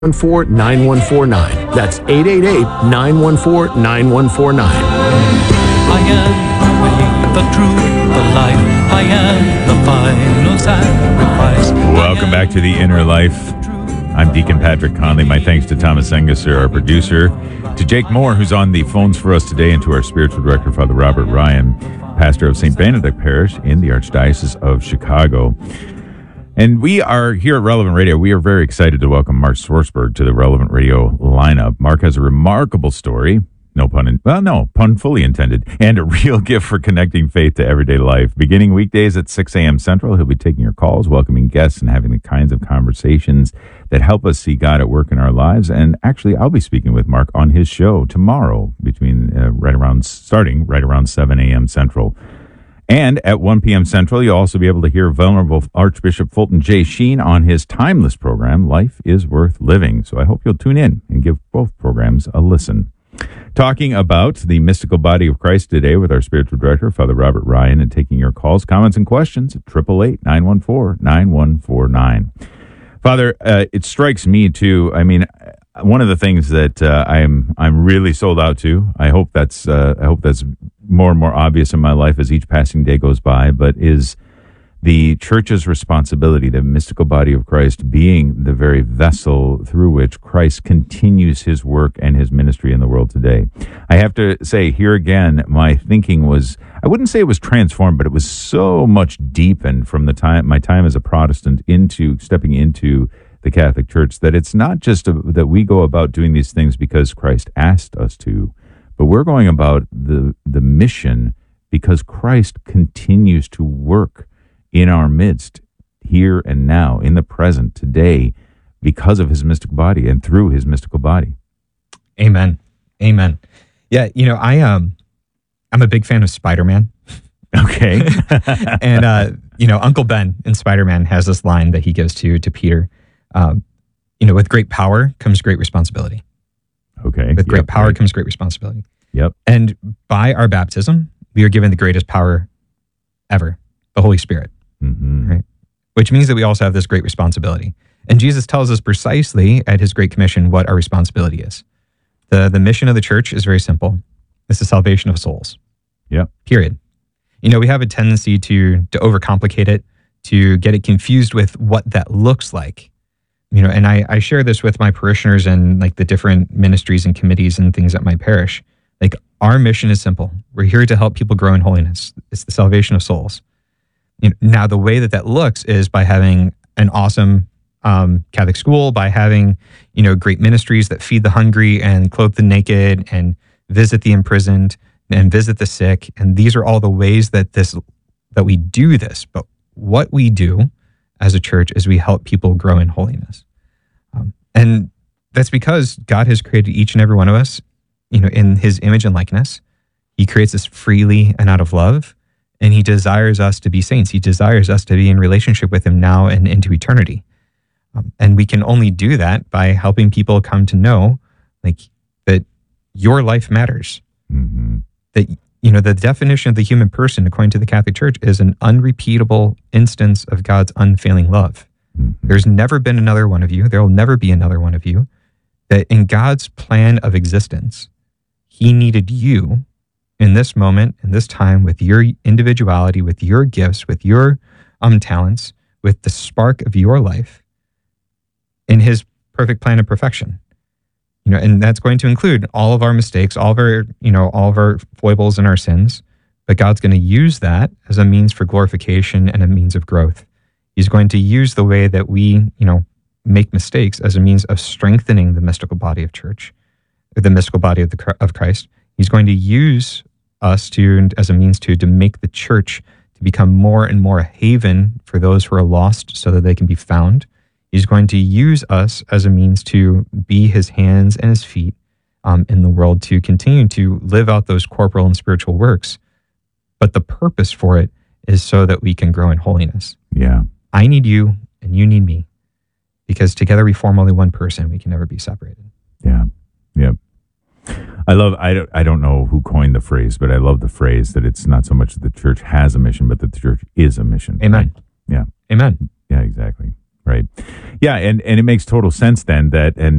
888-914-9149. That's 888-914-9149. I am the way, the truth, the life. I am the final sacrifice. Welcome back to The Inner Life. I'm Deacon Patrick Conley. My thanks to Thomas Engesser, our producer, to Jake Moore, who's on the phones for us today, and to our spiritual director, Father Robert Ryan, pastor of St. Benedict Parish in the Archdiocese of Chicago. And we are here at Relevant Radio. We are very excited to welcome Mark Swartzberg to the Relevant Radio lineup. Mark has a remarkable story, no pun fully intended, and a real gift for connecting faith to everyday life. Beginning weekdays at 6 a.m. Central, he'll be taking your calls, welcoming guests, and having the kinds of conversations that help us see God at work in our lives. And actually, I'll be speaking with Mark on his show tomorrow, starting right around 7 a.m. Central. And at 1 p.m. Central, you'll also be able to hear Venerable Archbishop Fulton J. Sheen on his timeless program, Life is Worth Living. So I hope you'll tune in and give both programs a listen. Talking about the mystical body of Christ today with our spiritual director, Father Robert Ryan, and taking your calls, comments, and questions at 888-914-9149. Father, it strikes me too. I mean, one of the things that I'm really sold out to. I hope that's more and more obvious in my life as each passing day goes by, but is the church's responsibility, the mystical body of Christ, being the very vessel through which Christ continues his work and his ministry in the world today. I have to say here again, my thinking was, I wouldn't say it was transformed, but it was so much deepened from my time as a Protestant into stepping into the Catholic Church, that it's not just that we go about doing these things because Christ asked us to, but we're going about the mission because Christ continues to work in our midst, here and now, in the present, today, because of his mystical body and through his mystical body. Amen. Amen. Yeah, I'm a big fan of Spider-Man. Okay. And, Uncle Ben in Spider-Man has this line that he gives to Peter. With great power comes great responsibility. Okay. With great power comes great responsibility. Yep. And by our baptism, we are given the greatest power ever, the Holy Spirit. Mm-hmm. Right? Which means that we also have this great responsibility. And Jesus tells us precisely at his Great Commission what our responsibility is. The mission of the church is very simple. It's the salvation of souls. Yep. Period. We have a tendency to overcomplicate it, to get it confused with what that looks like. And I share this with my parishioners and like the different ministries and committees and things at my parish. Like, our mission is simple. We're here to help people grow in holiness. It's the salvation of souls. Now, the way that looks is by having an awesome Catholic school, by having, great ministries that feed the hungry and clothe the naked and visit the imprisoned and visit the sick. And these are all the ways that we do this. But what we do as a church is we help people grow in holiness. And that's because God has created each and every one of us, in his image and likeness. He creates us freely and out of love. And he desires us to be saints. He desires us to be in relationship with him now and into eternity. And we can only do that by helping people come to know that your life matters. Mm-hmm. That, the definition of the human person, according to the Catholic Church, is an unrepeatable instance of God's unfailing love. Mm-hmm. There's never been another one of you. There will never be another one of you. That in God's plan of existence, he needed you in this moment, in this time, with your individuality, with your gifts, with your talents, with the spark of your life, in his perfect plan of perfection. And that's going to include all of our mistakes, all of our foibles and our sins. But God's going to use that as a means for glorification and a means of growth. He's going to use the way that we, make mistakes as a means of strengthening the mystical body of church, the mystical body of Christ. He's going to use us as a means to make the church to become more and more a haven for those who are lost so that they can be found. He's going to use us as a means to be his hands and his feet in the world, to continue to live out those corporal and spiritual works. But the purpose for it is so that we can grow in holiness. Yeah. I need you and you need me, because together we form only one person. We can never be separated. Yeah. Yep. I don't know who coined the phrase, but I love the phrase that it's not so much that the church has a mission, but that the church is a mission. Amen. Right? Yeah. Amen. Yeah, exactly. Right. Yeah, and it makes total sense then that, and